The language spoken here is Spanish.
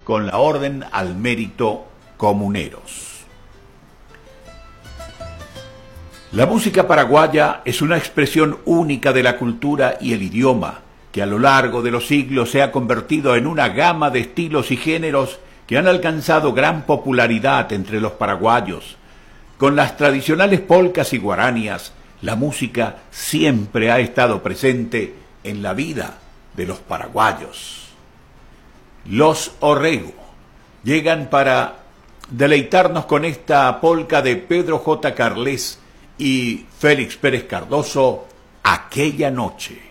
con la Orden al Mérito Comuneros. La música paraguaya es una expresión única de la cultura y el idioma, que a lo largo de los siglos se ha convertido en una gama de estilos y géneros que han alcanzado gran popularidad entre los paraguayos. Con las tradicionales polcas y guaranias, la música siempre ha estado presente en la vida de los paraguayos. Los Orrego llegan para deleitarnos con esta polca de Pedro J. Carles y Félix Pérez Cardoso, Aquella Noche.